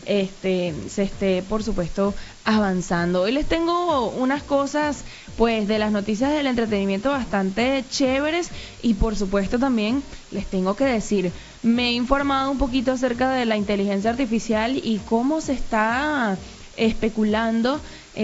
se esté, por supuesto, avanzando. Hoy les tengo unas cosas, pues, de las noticias del entretenimiento bastante chéveres y, por supuesto, también les tengo que decir, me he informado un poquito acerca de la inteligencia artificial y cómo se está especulando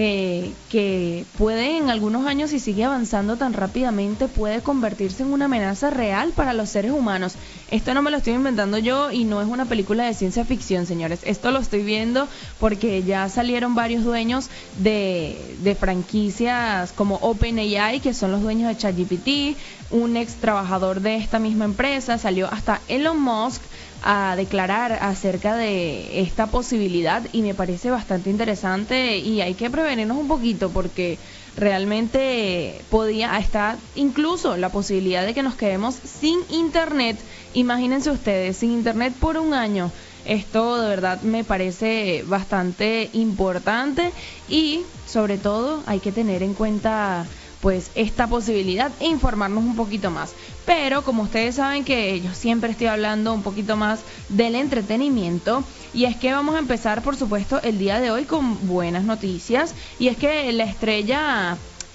que puede en algunos años, si sigue avanzando tan rápidamente, puede convertirse en una amenaza real para los seres humanos. Esto no me lo estoy inventando yo y no es una película de ciencia ficción, señores. Esto lo estoy viendo porque ya salieron varios dueños de franquicias como OpenAI, que son los dueños de ChatGPT, un ex trabajador de esta misma empresa, salió hasta Elon Musk a declarar acerca de esta posibilidad y me parece bastante interesante y hay que prevenirnos un poquito porque realmente podía estar incluso la posibilidad de que nos quedemos sin internet. Imagínense ustedes, sin internet por un año. Esto de verdad me parece bastante importante y sobre todo hay que tener en cuenta pues esta posibilidad e informarnos un poquito más. Pero como ustedes saben que yo siempre estoy hablando un poquito más del entretenimiento y es que vamos a empezar por supuesto el día de hoy con buenas noticias y es que la estrella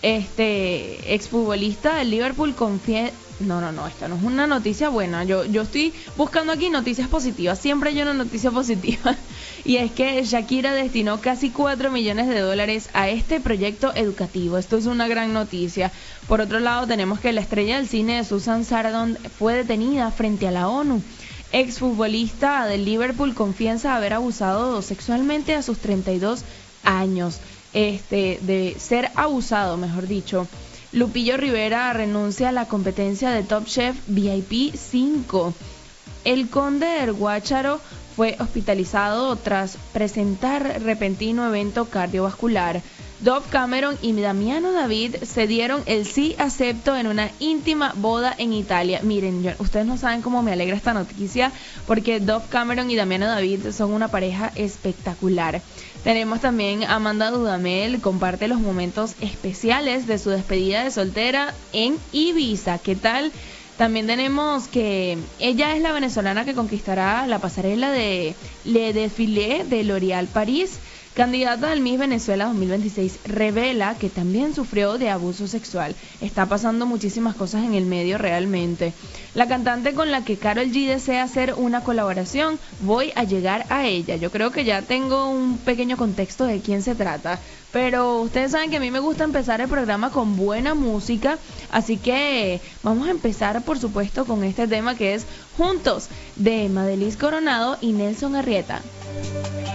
exfutbolista del Liverpool No, esta no es una noticia buena. Yo estoy buscando aquí noticias positivas. Siempre hay una noticia positiva. Y es que Shakira destinó casi 4 millones de dólares a este proyecto educativo. Esto es una gran noticia. Por otro lado, tenemos que la estrella del cine Susan Sarandon fue detenida frente a la ONU. Exfutbolista del Liverpool confiesa haber abusado sexualmente a sus 32 años. De ser abusado, mejor dicho. Lupillo Rivera renuncia a la competencia de Top Chef VIP 5. El conde del Guácharo fue hospitalizado tras presentar repentino evento cardiovascular. Dove Cameron y Damiano David se dieron el sí acepto en una íntima boda en Italia. Miren, ustedes no saben cómo me alegra esta noticia porque Dove Cameron y Damiano David son una pareja espectacular. Tenemos también a Amanda Dudamel, comparte los momentos especiales de su despedida de soltera en Ibiza. ¿Qué tal? También tenemos que ella es la venezolana que conquistará la pasarela de Le Défilé de L'Oréal París. Candidata al Miss Venezuela 2026 revela que también sufrió de abuso sexual. Está pasando muchísimas cosas en el medio realmente. La cantante con la que Karol G desea hacer una colaboración, voy a llegar a ella. Yo creo que ya tengo un pequeño contexto de quién se trata. Pero ustedes saben que a mí me gusta empezar el programa con buena música. Así que vamos a empezar por supuesto con este tema que es Juntos de Madelis Coronado y Nelson Arrieta.